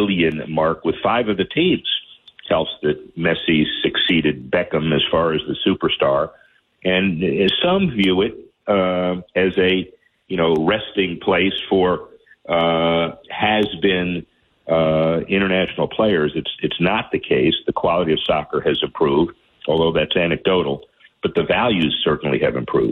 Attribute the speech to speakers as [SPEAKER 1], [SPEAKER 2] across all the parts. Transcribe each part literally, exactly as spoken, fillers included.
[SPEAKER 1] million mark with five of the teams. Helps that Messi succeeded Beckham as far as the superstar. And some view it uh, as a, you know, resting place for uh, has-been uh, international players. It's it's not the case. The quality of soccer has improved, although that's anecdotal, but the values certainly have improved.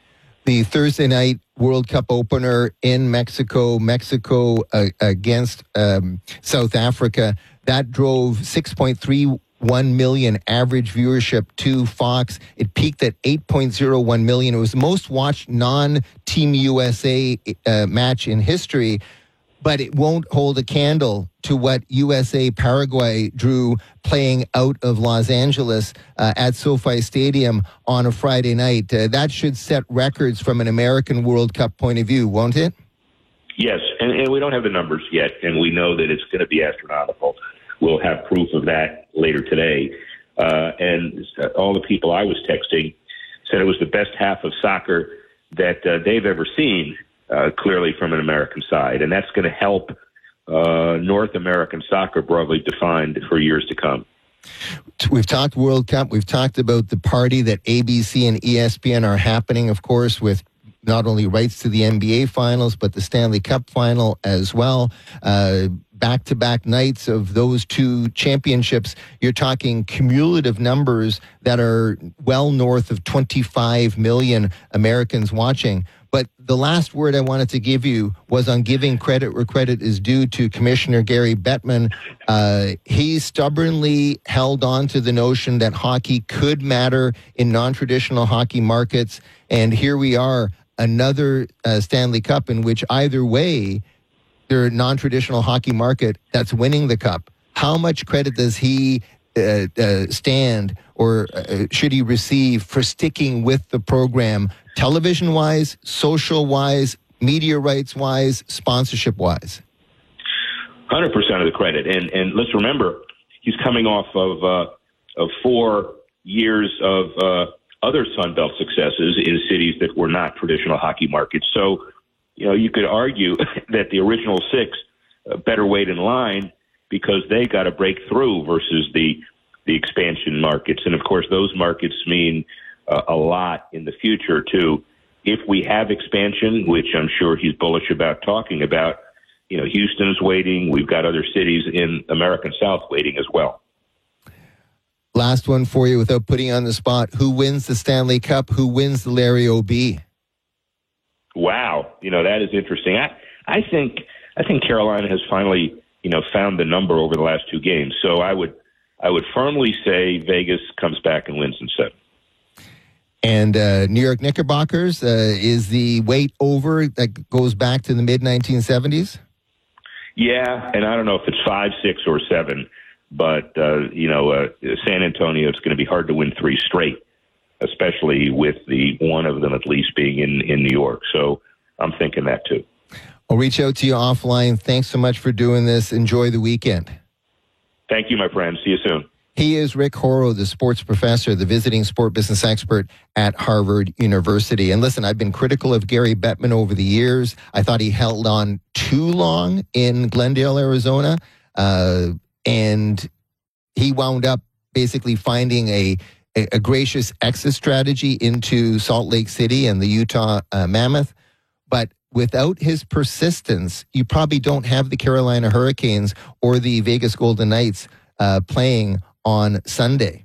[SPEAKER 2] The Thursday night World Cup opener in Mexico, Mexico uh, against um, South Africa, that drove six point three one million average viewership to Fox. It peaked at eight point zero one million. It was the most watched non-Team U S A uh, match in history, but it won't hold a candle to what U S A Paraguay drew playing out of Los Angeles uh, at SoFi Stadium on a Friday night. Uh, that should set records from an American World Cup point of view, won't it?
[SPEAKER 1] Yes, and, and we don't have the numbers yet, and we know that it's going to be astronomical. We'll have proof of that later today. Uh, and all the people I was texting said it was the best half of soccer that uh, they've ever seen, uh, clearly from an American side. And that's going to help uh, North American soccer, broadly defined, for years to come.
[SPEAKER 2] We've talked World Cup. We've talked about the party that A B C and E S P N are happening, of course, with not only rights to the N B A finals, but the Stanley Cup final as well. Uh, back-to-back nights of those two championships, you're talking cumulative numbers that are well north of twenty-five million Americans watching. But the last word I wanted to give you was on giving credit where credit is due to Commissioner Gary Bettman. Uh, he stubbornly held on to the notion that hockey could matter in non-traditional hockey markets. And here we are, another uh, Stanley Cup in which either way, their non-traditional hockey market that's winning the cup. How much credit does he uh, uh, stand or uh, should he receive for sticking with the program, television-wise, social-wise, media rights-wise, sponsorship-wise?
[SPEAKER 1] one hundred percent of the credit. And and let's remember, he's coming off of, uh, of four years of uh, other Sun Belt successes in cities that were not traditional hockey markets. So, you know, you could argue that the original six uh, better wait in line because they got a breakthrough versus the the expansion markets. And, of course, those markets mean uh, a lot in the future, too. If we have expansion, which I'm sure he's bullish about talking about, you know, Houston's waiting. We've got other cities in American South waiting as well.
[SPEAKER 2] Last one for you without putting you on the spot. Who wins the Stanley Cup? Who wins the Larry O'B?
[SPEAKER 1] Wow, you know, that is interesting. I, I think I think Carolina has finally, you know, found the number over the last two games. So I would I would firmly say Vegas comes back and wins in seven.
[SPEAKER 2] And uh, New York Knickerbockers, uh, is the wait over that goes back to the mid nineteen seventies?
[SPEAKER 1] Yeah, and I don't know if it's five, six, or seven, but, uh, you know, uh, San Antonio, it's going to be hard to win three straight, especially with the one of them at least being in, in New York. So I'm thinking that too.
[SPEAKER 2] I'll reach out to you offline. Thanks so much for doing this. Enjoy the weekend.
[SPEAKER 1] Thank you, my friend. See you soon.
[SPEAKER 2] He is Rick Horrow, the sports professor, the visiting sport business expert at Harvard University. And listen, I've been critical of Gary Bettman over the years. I thought he held on too long in Glendale, Arizona. Uh, and he wound up basically finding a, a, a gracious exit strategy into Salt Lake City and the Utah uh, Mammoth. But without his persistence, you probably don't have the Carolina Hurricanes or the Vegas Golden Knights uh, playing on Sunday.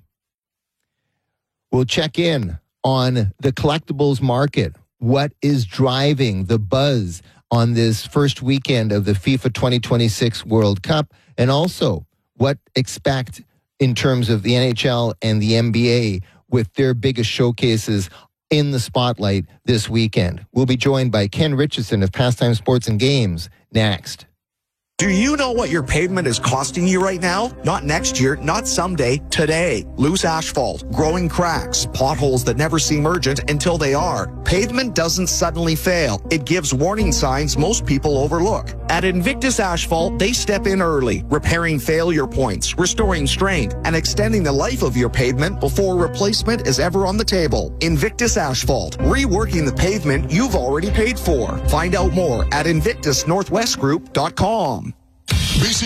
[SPEAKER 2] We'll check in on the collectibles market. What is driving the buzz on this first weekend of the FIFA twenty twenty-six World Cup? And also, what expect in terms of the N H L and the N B A with their biggest showcases in the spotlight this weekend? We'll be joined by Ken Richardson of Pastime Sports and Games next.
[SPEAKER 3] Do you know what your pavement is costing you right now? Not next year, not someday, today. Loose asphalt, growing cracks, potholes that never seem urgent until they are. Pavement doesn't suddenly fail. It gives warning signs most people overlook. At Invictus Asphalt, they step in early, repairing failure points, restoring strength, and extending the life of your pavement before replacement is ever on the table. Invictus Asphalt, reworking the pavement you've already paid for. Find out more at invictus northwest group dot com.